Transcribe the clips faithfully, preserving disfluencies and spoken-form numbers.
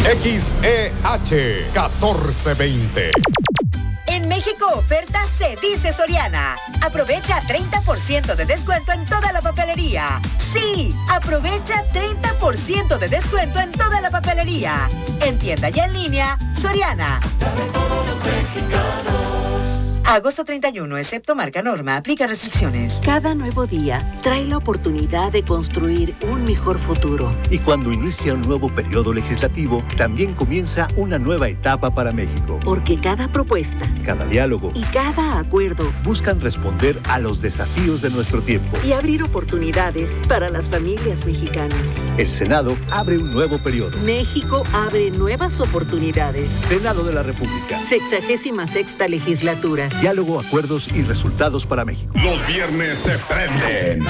X E H catorce veinte. En México oferta se dice Soriana. Aprovecha treinta por ciento de descuento en toda la papelería. Sí, aprovecha treinta por ciento de descuento en toda la papelería. En tienda y en línea, Soriana. Agosto treinta y uno, excepto marca Norma, aplica restricciones. Cada nuevo día trae la oportunidad de construir un mejor futuro. Y cuando inicia un nuevo periodo legislativo, también comienza una nueva etapa para México. Porque cada propuesta, cada diálogo y cada acuerdo buscan responder a los desafíos de nuestro tiempo y abrir oportunidades para las familias mexicanas. El Senado abre un nuevo periodo. México abre nuevas oportunidades. Senado de la República. Sexagésima sexta legislatura. Diálogo, acuerdos y resultados para México. Los viernes se prenden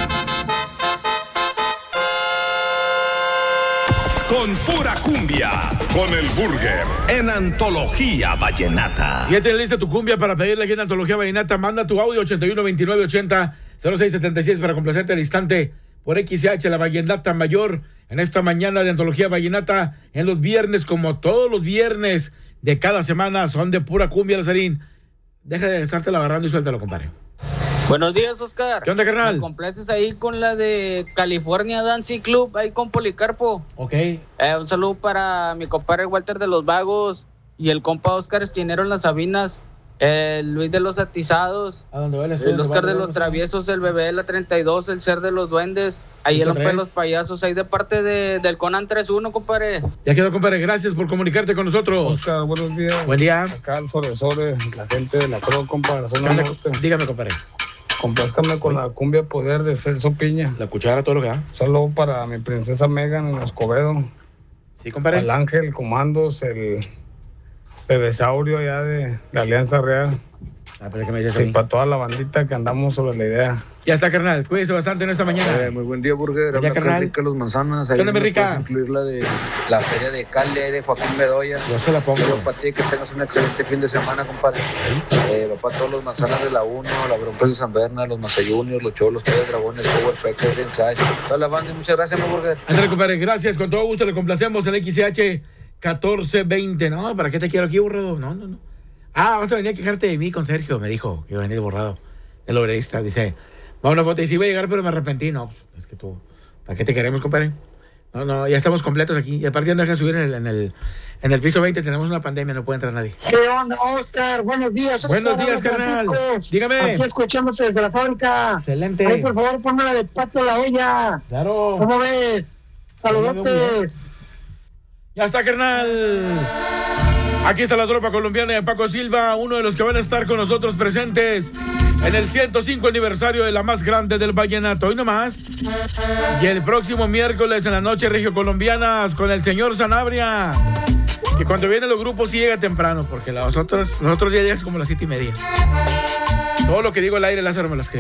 con pura cumbia, con el Burger, en Antología Vallenata. Si ya tienes lista tu cumbia para pedirle aquí en Antología Vallenata, manda tu audio ochenta y uno veintinueve ochenta cero seis setenta y seis para complacerte al instante por X H, la Vallenata Mayor, en esta mañana de Antología Vallenata, en los viernes, como todos los viernes de cada semana, son de pura cumbia, Lazarín. Deja de estártela agarrando y suéltalo, compadre. Buenos días, Oscar. ¿Qué onda, carnal? Me complaces ahí con la de California Dancing Club, ahí con Policarpo. Ok. Eh, un saludo para mi compadre Walter de los Vagos y el compa Oscar Esquinero en las Sabinas, el Luis de los Atizados, ¿A dónde va el el Oscar de los Traviesos, el Bebé de la treinta y dos, el Ser de los Duendes, ahí en los Pelos Payasos, ahí de parte de, del Conan tres uno, compadre. Ya quedó, compadre. Gracias por comunicarte con nosotros. Oscar, buenos días. Buen día. Acá el Sobre Sobre, la gente de la Cruz, compadre. Dígame, compadre. Complázcame con la cumbia Poder de Celso Piña. La cuchara, todo lo que da. Saludo para mi princesa Megan en Escobedo. Sí, compadre. El Ángel Comandos, el Bebesaurio allá de la Alianza Real. Ah, pues, ¿qué me dices a y mí? para toda la bandita que andamos sobre la idea. Ya está, carnal. Cuídese bastante en esta mañana. Eh, muy buen día, Burger. Buen día, Habla carnal. Rica Los Manzanas. Ahí ¿Qué onda, mi me Rica? puedes incluir la de la feria de Cali, ahí de Joaquín Bedoya. Yo se la pongo. Quiero para ti que tengas un excelente fin de semana, compadre. Eh, va para todos los Manzanas de la uno, la Broncos de San Berna, los Mazayunios, los Cholos, Tallas Dragones, Power Packers, Inside. Toda la banda, y muchas gracias, mi Burger. André, compadre, gracias. Con todo gusto le complacemos en X H catorce veinte. No, ¿para qué te quiero aquí, borrado? No, no, no. Ah, vas a venir a quejarte de mí con Sergio, me dijo, que iba a venir borrado. El obrerista dice, va una foto y sí iba a llegar, pero me arrepentí. No, es que tú, ¿para qué te queremos, compadre? No, no, ya estamos completos aquí. Y aparte ya no dejan subir en el, en el, en el piso veinte, tenemos una pandemia, no puede entrar nadie. ¿Qué onda, Oscar? Buenos días, Oscar. Buenos días, carnal. Dígame. Aquí escuchándote desde la fábrica. Excelente. Ay, por favor, ponme la de Pato la olla. Claro. ¿Cómo ves? Saludotes. Ya está, carnal. Aquí está la tropa colombiana de Paco Silva, uno de los que van a estar con nosotros presentes en el ciento cinco aniversario de la más grande del vallenato. Hoy nomás. Y el próximo miércoles en la noche regio colombianas con el señor Sanabria. Que cuando vienen los grupos sí llega temprano, porque los otros, los otros días llegan como las siete y media. Todo lo que digo al aire, Lázaro me lo escribe.